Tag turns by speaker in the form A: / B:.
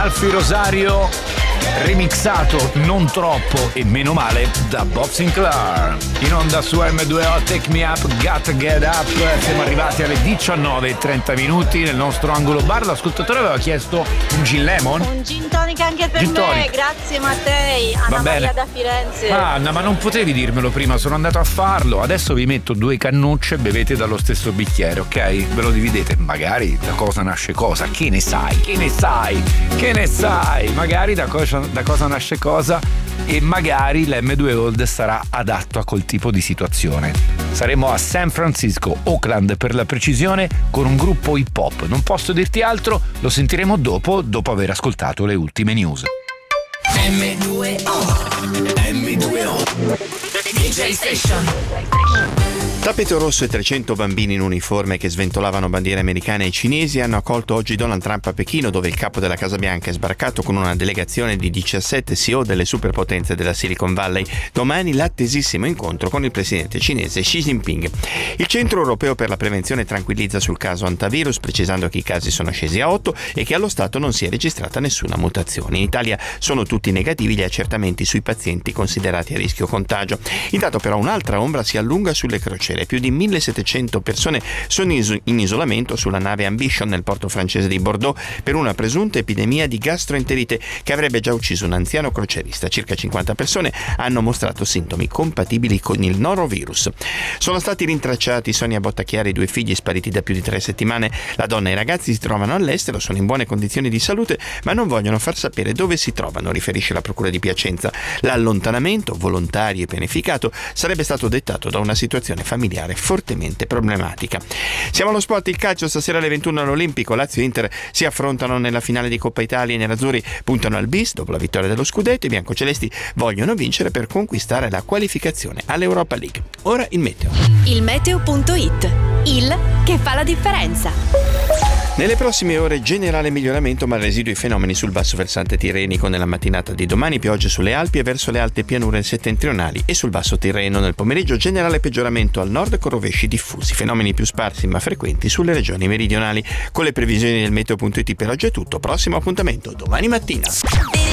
A: Alfie Rosario, remixato non troppo e meno male da Bob Sinclair. In onda su M2O, Take Me Up, Gotta Get Up. Siamo arrivati alle 19:30 nel nostro angolo bar. L'ascoltatore aveva chiesto un gin lemon.
B: Un gin tonic anche per
A: Gin
B: me,
A: tonic.
B: grazie Mattei. Anna Maria da Firenze.
A: Anna, ma non potevi dirmelo prima, sono andato a farlo. Adesso vi metto 2 cannucce e bevete dallo stesso bicchiere, ok? Ve lo dividete, magari da cosa nasce cosa. Che ne sai? Magari da cosa nasce cosa, e magari l'M2 Old sarà adatto a quel tipo di situazione. Saremo a San Francisco, Oakland per la precisione, con un gruppo hip hop. Non posso dirti altro, lo sentiremo dopo aver ascoltato le ultime news.
C: M2O DJ Station.
D: Tappeto rosso e 300 bambini in uniforme che sventolavano bandiere americane e cinesi hanno accolto oggi Donald Trump a Pechino, dove il capo della Casa Bianca è sbarcato con una delegazione di 17 CEO delle superpotenze della Silicon Valley. Domani l'attesissimo incontro con il presidente cinese Xi Jinping. Il Centro Europeo per la Prevenzione tranquillizza sul caso antivirus, precisando che i casi sono scesi a 8 e che allo stato non si è registrata nessuna mutazione. In Italia sono tutti negativi gli accertamenti sui pazienti considerati a rischio contagio. Intanto però un'altra ombra si allunga sulle crociere. Più di 1700 persone sono in isolamento sulla nave Ambition nel porto francese di Bordeaux per una presunta epidemia di gastroenterite che avrebbe già ucciso un anziano crocierista. Circa 50 persone hanno mostrato sintomi compatibili con il norovirus. Sono stati rintracciati Sonia Bottacchiari e 2 figli spariti da più di 3 settimane. La donna e i ragazzi si trovano all'estero, sono in buone condizioni di salute, ma non vogliono far sapere dove si trovano, riferisce la Procura di Piacenza. L'allontanamento, volontario e pianificato, sarebbe stato dettato da una situazione familiare fortemente problematica. Siamo allo sport, il calcio. Stasera alle 21 all'Olimpico Lazio e Inter si affrontano nella finale di Coppa Italia. I nerazzurri puntano al bis dopo la vittoria dello scudetto. I biancocelesti vogliono vincere per conquistare la qualificazione all'Europa League. Ora il meteo.
E: Il meteo.it, il che fa la differenza.
D: Nelle prossime ore generale miglioramento ma residui fenomeni sul basso versante tirrenico. Nella mattinata di domani piogge sulle Alpi e verso le alte pianure settentrionali e sul basso Tirreno. Nel pomeriggio generale peggioramento al nord con rovesci diffusi, fenomeni più sparsi ma frequenti sulle regioni meridionali. Con le previsioni del meteo.it per oggi è tutto. Prossimo appuntamento domani mattina.